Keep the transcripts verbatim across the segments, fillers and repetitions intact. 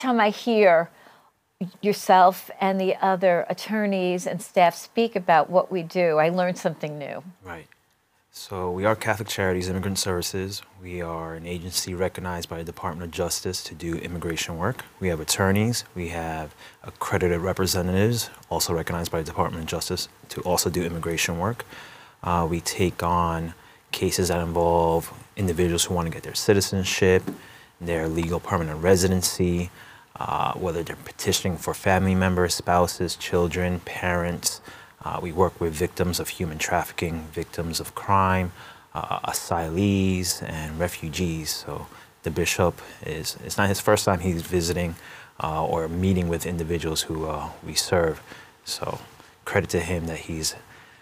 time I hear yourself and the other attorneys and staff speak about what we do, I learn something new. Right. So we are Catholic Charities Immigrant Services. We are an agency recognized by the Department of Justice to do immigration work. We have attorneys. We have accredited representatives, also recognized by the Department of Justice to also do immigration work. Uh, we take on cases that involve individuals who want to get their citizenship, their legal permanent residency, uh, whether they're petitioning for family members, spouses, children, parents. Uh, we work with victims of human trafficking, victims of crime, uh, asylees, and refugees. So the bishop is, it's not his first time he's visiting uh, or meeting with individuals who uh, we serve. So credit to him that he's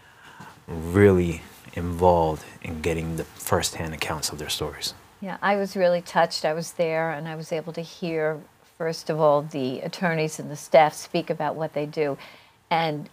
really involved in getting the firsthand accounts of their stories. Yeah, I was really touched. I was there and I was able to hear, first of all, the attorneys and the staff speak about what they do. And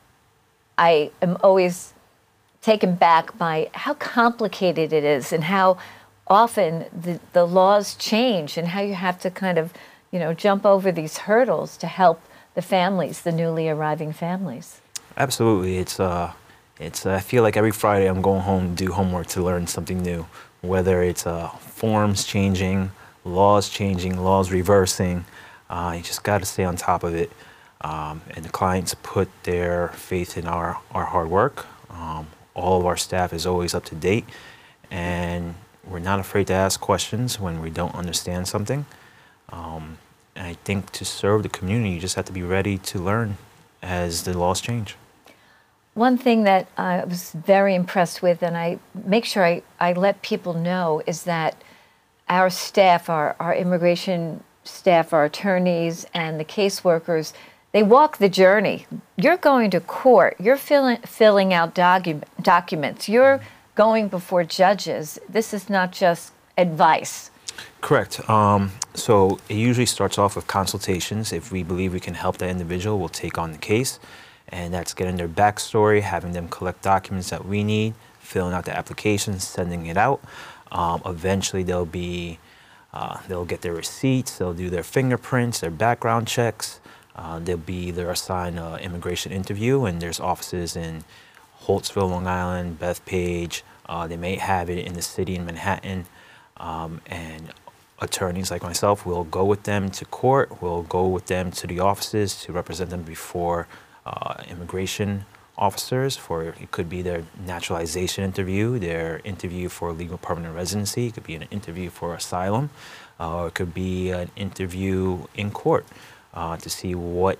I am always taken back by how complicated it is and how often the, the laws change and how you have to kind of, you know, jump over these hurdles to help the families, the newly arriving families. Absolutely. It's, uh, it's, uh, I feel like every Friday I'm going home to do homework to learn something new, whether it's uh, forms changing, laws changing, laws reversing. Uh, you just got to stay on top of it. Um, and the clients put their faith in our, our hard work. Um, all of our staff is always up to date, and we're not afraid to ask questions when we don't understand something. Um, and I think to serve the community, you just have to be ready to learn as the laws change. One thing that I was very impressed with, and I make sure I, I let people know, is that our staff, our, our immigration staff, our attorneys, and the caseworkers, they walk the journey. You're going to court. You're filling, filling out docu documents. You're going before judges. This is not just advice. Correct. Um, so it usually starts off with consultations. If we believe we can help that individual, we'll take on the case. And that's getting their backstory, having them collect documents that we need, filling out the application, sending it out. Um, eventually, they'll be, uh, they'll get their receipts, they'll do their fingerprints, their background checks. Uh, they'll be they're assigned an immigration interview, and there's offices in Holtzville, Long Island, Bethpage. Uh, they may have it in the city in Manhattan, um, and attorneys like myself will go with them to court. We'll go with them to the offices to represent them before uh, immigration officers. For it could be their naturalization interview, their interview for legal permanent residency. It could be an interview for asylum, uh, or it could be an interview in court. Uh, to see what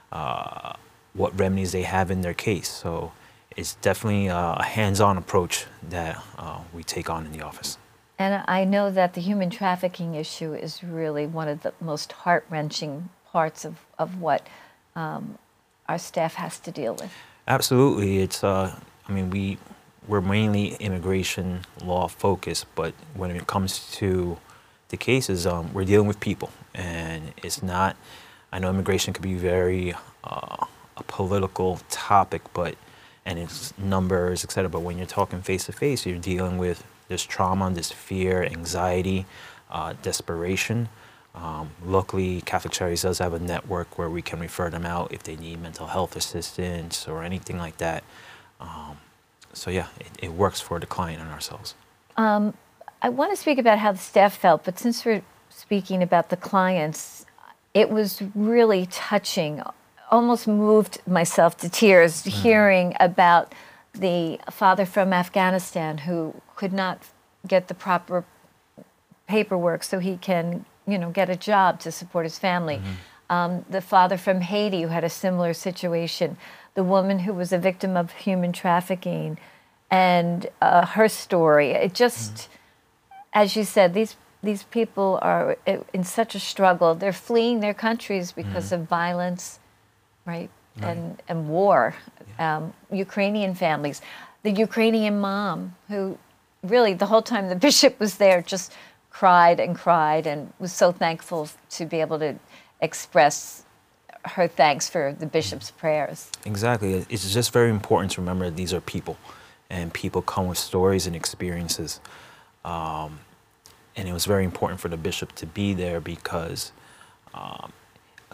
uh, what remedies they have in their case. So it's definitely a hands-on approach that uh, we take on in the office. And I know that the human trafficking issue is really one of the most heart-wrenching parts of, of what um, our staff has to deal with. Absolutely. It's, uh, I mean, we, we're mainly immigration law focused, but when it comes to the cases, um, we're dealing with people, and it's not, I know immigration could be very uh, a political topic, but and it's numbers, et cetera. But when you're talking face to face, you're dealing with this trauma, this fear, anxiety, uh, desperation. Um, luckily, Catholic Charities does have a network where we can refer them out if they need mental health assistance or anything like that. Um, so yeah, it, it works for the client and ourselves. Um, I want to speak about how the staff felt, but since we're speaking about the clients, it was really touching, almost moved myself to tears mm. hearing about the father from Afghanistan who could not get the proper paperwork so he can, you know, get a job to support his family. Mm-hmm. um, the father from Haiti who had a similar situation, the woman who was a victim of human trafficking, and uh, her story. It just, mm. as you said, these These people are in such a struggle. They're fleeing their countries because mm. of violence, right, right. And, and war. Yeah. Um, Ukrainian families. The Ukrainian mom who really the whole time the bishop was there just cried and cried and was so thankful to be able to express her thanks for the bishop's mm. prayers. Exactly. It's just very important to remember that these are people, and people come with stories and experiences. Um, And it was very important for the bishop to be there because um,